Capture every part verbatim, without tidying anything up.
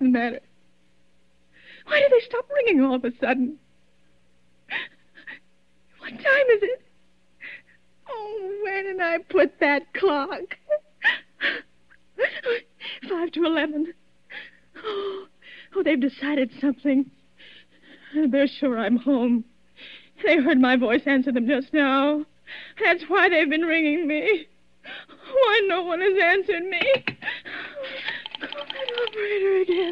doesn't matter. Why do they stop ringing all of a sudden? What time is it? Oh, where did I put that clock? Five to eleven. Oh, oh, they've decided something. They're sure I'm home. They heard my voice answer them just now. That's why they've been ringing me. Why no one has answered me? Call that operator again.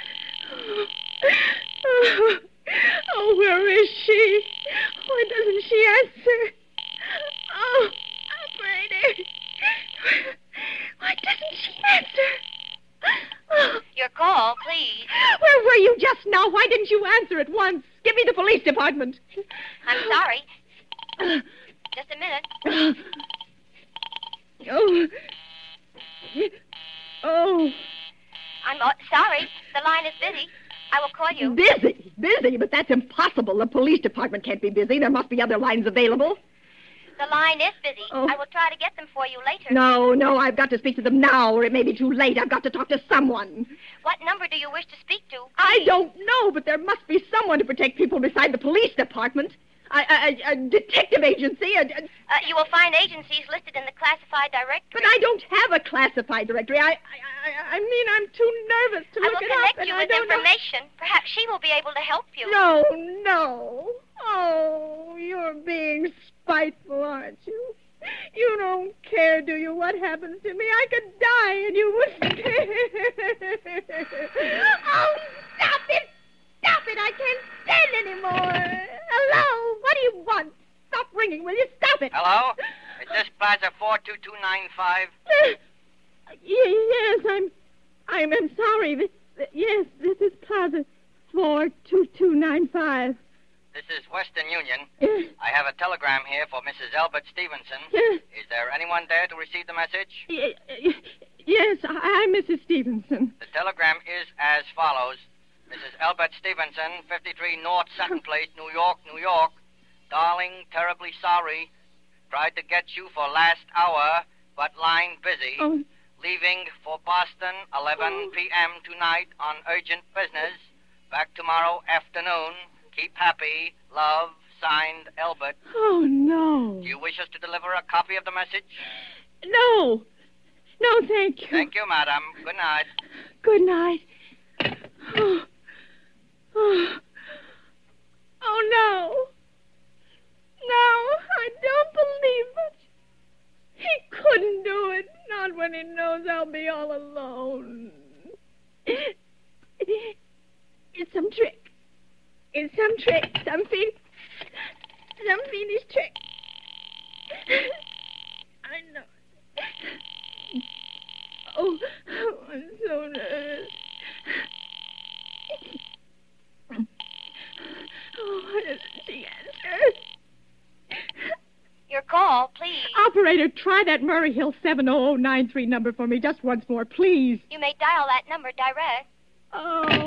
Oh, oh, where is she? Why doesn't she answer? Oh, operator. Why doesn't she answer? Oh. Your call, please. Where were you just now? Why didn't you answer at once? Give me the police department. I'm sorry. Just a minute. Oh. Oh. I'm uh, sorry. The line is busy. I will call you. Busy? Busy? But that's impossible. The police department can't be busy. There must be other lines available. The line is busy. Oh. I will try to get them for you later. No, no, I've got to speak to them now, or it may be too late. I've got to talk to someone. What number do you wish to speak to? I don't know, but there must be someone to protect people beside the police department. A, a, a detective agency. A, a... Uh, you will find agencies listed in the classified directory. But I don't have a classified directory. I, I, I, I mean, I'm too nervous to I look will it up. connect and you I with don't information. Perhaps she will be able to help you. know. No, no. Oh, you're being spiteful, aren't you? You don't care, do you, what happens to me? I could die and you wouldn't care. Oh, stop it! Stop it! I can't stand anymore. Hello? What do you want? Stop ringing, will you? Stop it. Hello? Is this Plaza four two two nine five? Uh, y- yes, I'm... I'm, I'm sorry. This, uh, yes, this is Plaza four two two nine five. This is Western Union. Yes. I have a telegram here for Missus Elbert Stevenson. Yes. Is there anyone there to receive the message? Y- y- yes, I- I'm Missus Stevenson. The telegram is as follows. Missus Elbert Stevenson, fifty-three North Sutton Place, New York, New York. Darling, terribly sorry. Tried to get you for last hour, but line busy. Oh. Leaving for Boston, eleven p.m. tonight on urgent business. Back tomorrow afternoon. Keep happy. Love, signed, Elbert. Oh, no. Do you wish us to deliver a copy of the message? No. No, thank you. Thank you, madam. Good night. Good night. Oh. Oh. Oh, no. No, I don't believe it. He couldn't do it. Not when he knows I'll be all alone. It's some trick. It's some trick. Some fiend... Some fiendish trick. I know. Oh, I'm so nervous. Oh, why doesn't she answer? Your call, please. Operator, try that Murray Hill seven oh oh nine three number for me just once more, please. You may dial that number direct. Oh.